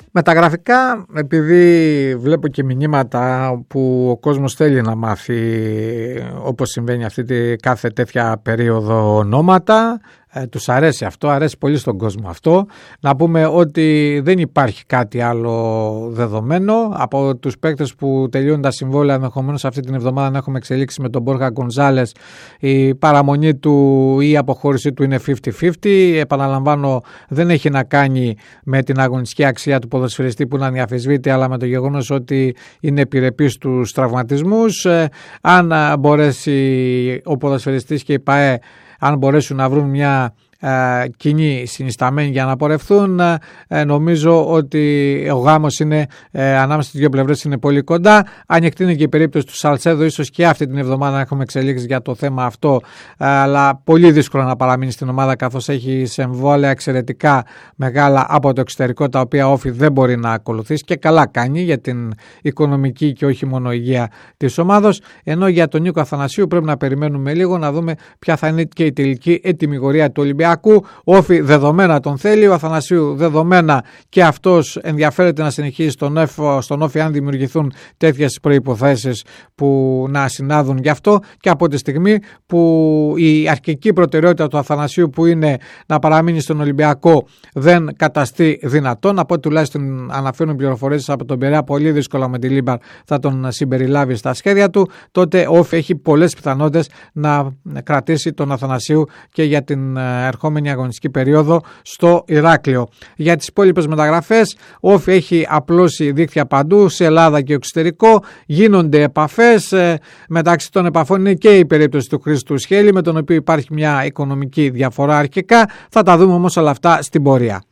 Μεταγραφικά, επειδή βλέπω και μηνύματα που ο κόσμος θέλει να μάθει, όπως συμβαίνει κάθε τέτοια περίοδο, ονόματα, τους αρέσει αυτό, αρέσει πολύ στον κόσμο αυτό. Να πούμε ότι δεν υπάρχει κάτι άλλο δεδομένο. Από τους παίκτες που τελειώνουν τα συμβόλαια, ενδεχομένως αυτή την εβδομάδα να έχουμε εξελίξει με τον Μπόργα Γκονζάλες, η παραμονή του ή η αποχώρησή του είναι 50-50. Επαναλαμβάνω, δεν έχει να κάνει με την αγωνιστική αξία του ποδοσφαιριστή που είναι αδιαφεσβήτη, αλλά με το γεγονός ότι είναι επιρρεπής στους τραυματισμούς. Αν μπορέσει ο ποδοσφαιριστής και η ΠΑΕ, αν μπορέσουν να βρουν μια κοινή συνισταμένη για να πορευθούν, νομίζω ότι ο γάμος είναι ανάμεσα στις δύο πλευρές είναι πολύ κοντά. Ανοιχτή είναι και η περίπτωση του Σαλσέδο, ίσως και αυτή την εβδομάδα να έχουμε εξελίξει για το θέμα αυτό, αλλά πολύ δύσκολο να παραμείνει στην ομάδα, καθώς έχει εμβόλια εξαιρετικά μεγάλα από το εξωτερικό, τα οποία όφη δεν μπορεί να ακολουθήσει, και καλά κάνει για την οικονομική και όχι μόνο υγεία της ομάδος. Ενώ για τον Νίκο Αθανασίου πρέπει να περιμένουμε λίγο να δούμε ποια θα είναι και η τελική ετοιμιγορία του Ολυμπιακού. Όφη δεδομένα τον θέλει, ο Αθανασίου δεδομένα και αυτός ενδιαφέρεται να συνεχίσει στον Όφη αν δημιουργηθούν τέτοιες προϋποθέσεις που να συνάδουν γι' αυτό, και από τη στιγμή που η αρχική προτεραιότητα του Αθανασίου, που είναι να παραμείνει στον Ολυμπιακό, δεν καταστεί δυνατόν, από ό,τι τουλάχιστον αναφέρουν πληροφορίες από τον Πειραιά, πολύ δύσκολα με τη Λίμπαρ θα τον συμπεριλάβει στα σχέδια του, τότε ο Όφη έχει πολλές πιθανότητες να κρατήσει τον Αθανασίου και για την ερχόμενη αγωνιστική περίοδο στο Ηράκλειο. Για τις υπόλοιπες μεταγραφές, ο Όφη έχει απλώσει δίκτυα παντού, σε Ελλάδα και εξωτερικό, γίνονται επαφές. Μεταξύ των επαφών είναι και η περίπτωση του Χρήστου Σχέλη, με τον οποίο υπάρχει μια οικονομική διαφορά αρχικά. Θα τα δούμε όμως όλα αυτά στην πορεία.